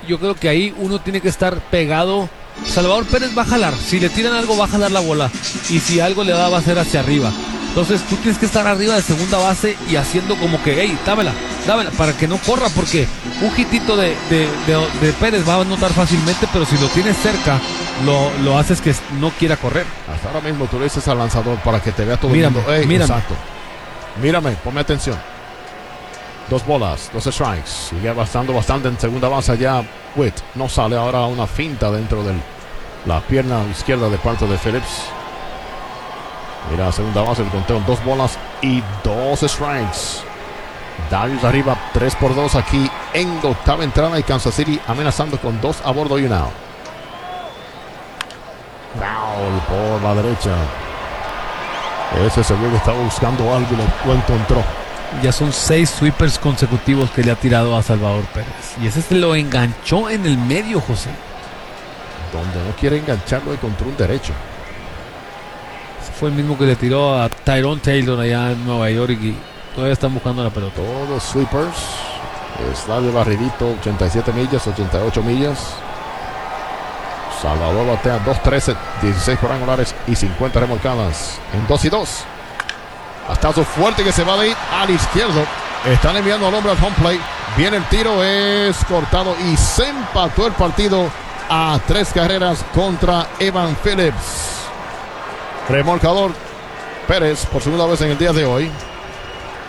yo creo que ahí uno tiene que estar pegado. Salvador Pérez va a jalar, si le tiran algo va a jalar la bola, y si algo le da va a ser hacia arriba. Entonces tú tienes que estar arriba de segunda base y haciendo como que, hey, dámela, para que no corra, porque un hitito de Pérez va a anotar fácilmente, pero si lo tienes cerca, lo haces que no quiera correr. Hasta ahora mismo tú le dices al lanzador para que te vea todo Mírame, el mundo. mírame. Exacto. Mírame, ponme atención. 2 bolas, 2 strikes. Sigue avanzando bastante en segunda base ya. Witt no sale ahora una finta dentro de la pierna izquierda de parte de Phillips. Mira, segunda base, el conteo, 2 bolas y 2 strikes. Darius arriba, 3-2 aquí en octava entrada, y Kansas City amenazando con 2 a bordo y un out. Foul por la derecha. Ese se vio que estaba buscando algo y lo encontró. Ya son 6 sweepers consecutivos que le ha tirado a Salvador Pérez. Y ese se lo enganchó en el medio, José. Donde no quiere engancharlo, encontró un derecho. Ese fue el mismo que le tiró a Tyrone Taylor allá en Nueva York, y todavía están buscando la pelota. Todos sweepers. Está de barridito, 87 millas, 88 millas. Salvador batea 2-13, 16 cuadrangulares y 50 remolcadas en 2-2. Bastazo fuerte que se va de ir al izquierdo. Están enviando al hombre al home plate. Viene el tiro, es cortado y se empató el partido a 3 carreras contra Evan Phillips. Remolcador Pérez por segunda vez en el día de hoy.